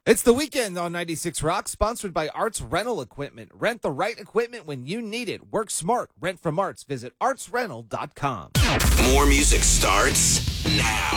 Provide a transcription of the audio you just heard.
It's the weekend on 96 Rock, sponsored by Arts Rental Equipment. Rent the right equipment when you need it. Work smart. Rent from Arts. Visit artsrental.com. More music starts now.